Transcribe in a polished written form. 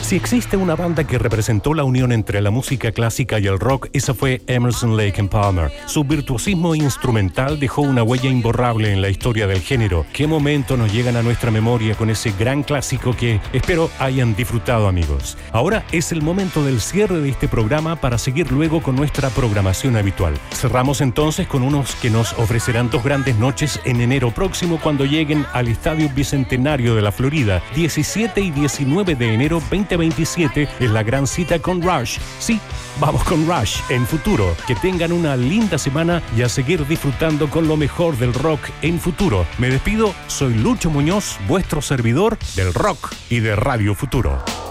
Si existe una banda que representó la unión entre la música clásica y el rock, esa fue Emerson, Lake and Palmer. Su virtuosismo instrumental dejó una huella imborrable en la historia del género. ¿Qué momentos nos llegan a nuestra memoria con ese gran clásico que espero hayan disfrutado, amigos? Ahora es el momento del cierre de este programa para seguir luego con nuestra programación habitual. Cerramos entonces con unos que nos ofrecerán 2 grandes noches en enero próximo cuando lleguen al Estadio Bicentenario de la Florida. 17 y 19 de enero 2027 es la gran cita con Rush. Sí, vamos con Rush en Futuro. Que tengan una linda semana y a seguir disfrutando con lo mejor del rock en Futuro. Me despido, soy Lucho Muñoz, vuestro servidor del rock y de Radio Futuro.